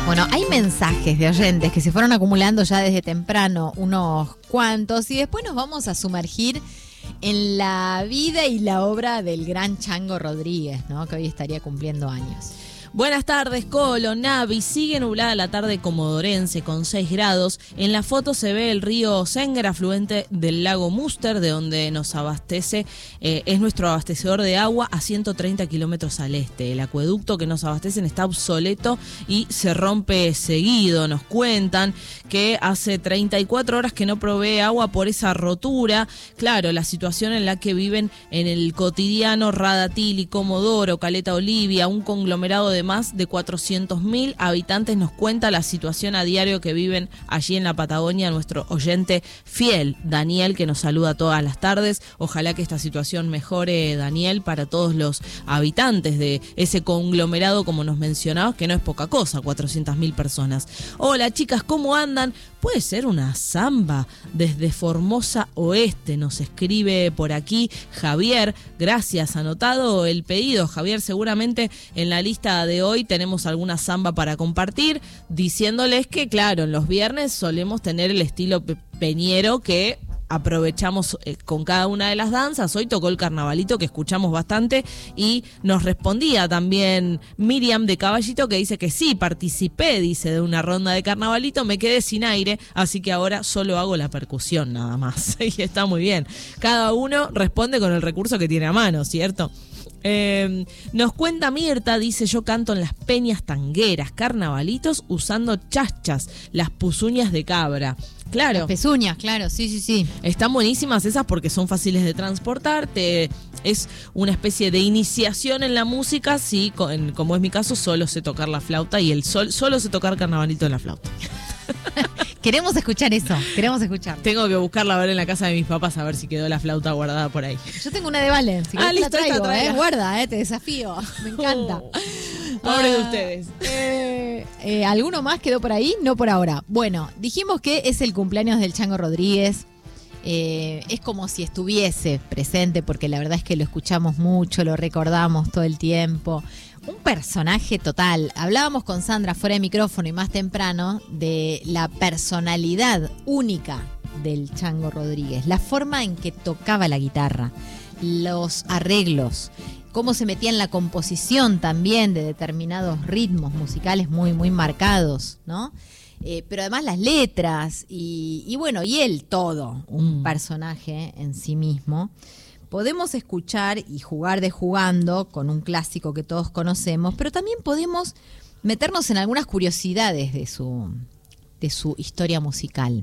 Bueno, hay mensajes de oyentes que se fueron acumulando ya desde temprano, unos cuantos, y después nos vamos a sumergir en la vida y la obra del gran Chango Rodríguez, ¿no? Que hoy estaría cumpliendo años. Buenas tardes, Colo, Navi. Sigue nublada la tarde comodorense con 6 grados. En la foto se ve el río Sengar, afluente del lago Múster, de donde nos abastece, es nuestro abastecedor de agua a 130 kilómetros al este. El acueducto que nos abastecen está obsoleto y se rompe seguido. Nos cuentan que hace 34 horas que no provee agua por esa rotura. Claro, la situación en la que viven en el cotidiano Radatili, Comodoro, Caleta Olivia, un conglomerado de más de 400.000 habitantes, nos cuenta la situación a diario que viven allí en la Patagonia nuestro oyente fiel, Daniel, que nos saluda todas las tardes. Ojalá que esta situación mejore, Daniel, para todos los habitantes de ese conglomerado, como nos mencionabas, que no es poca cosa, 400.000 personas. Hola, chicas, ¿cómo andan? Puede ser una samba desde Formosa Oeste, nos escribe por aquí Javier. Gracias, anotado el pedido, Javier. Seguramente en la lista de hoy tenemos alguna samba para compartir, diciéndoles que, claro, en los viernes solemos tener el estilo peñero que aprovechamos con cada una de las danzas. Hoy tocó el carnavalito, que escuchamos bastante, y nos respondía también Miriam de Caballito, que dice que sí, participé, dice, de una ronda de carnavalito, me quedé sin aire, así que ahora solo hago la percusión nada más. Y está muy bien, cada uno responde con el recurso que tiene a mano, ¿cierto? Nos cuenta Mirta, dice: yo canto en las peñas tangueras, carnavalitos, usando chachas, las pusuñas de cabra. Claro. Las pezuñas, claro, sí. Están buenísimas esas porque son fáciles de transportar, es una especie de iniciación en la música, sí, como es mi caso, solo sé tocar la flauta y solo sé tocar carnavalito en la flauta. Queremos escuchar eso, queremos escuchar. Tengo que buscarla a ver en la casa de mis papás a ver si quedó la flauta guardada por ahí. Yo tengo una de Valen, si querés listo, la traigo, guarda, te desafío, me encanta. Pobre de ustedes. ¿Alguno más quedó por ahí? No por ahora. Bueno, dijimos que es el cumpleaños del Chango Rodríguez. Es como si estuviese presente, porque la verdad es que lo escuchamos mucho, lo recordamos todo el tiempo. Un personaje total. Hablábamos con Sandra fuera de micrófono y más temprano de la personalidad única del Chango Rodríguez, la forma en que tocaba la guitarra, los arreglos, cómo se metía en la composición también de determinados ritmos musicales muy, muy marcados, ¿no? Pero además las letras y bueno, y él todo, un personaje en sí mismo. Podemos escuchar y jugar de jugando con un clásico que todos conocemos, pero también podemos meternos en algunas curiosidades de su historia musical.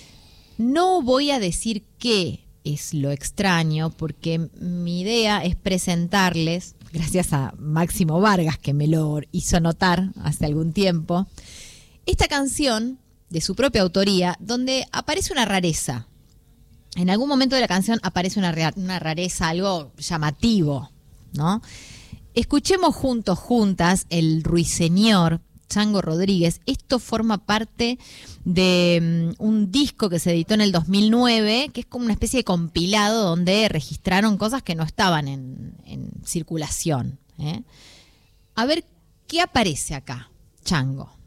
No voy a decir qué es lo extraño, porque mi idea es presentarles, gracias a Máximo Vargas, que me lo hizo notar hace algún tiempo, esta canción de su propia autoría, donde aparece una rareza. En algún momento de la canción aparece una rareza, algo llamativo, ¿no? Escuchemos juntas el ruiseñor Chango Rodríguez. Esto forma parte de un disco que se editó en el 2009, que es como una especie de compilado donde registraron cosas que no estaban en circulación, ¿eh? A ver qué aparece acá, Chango.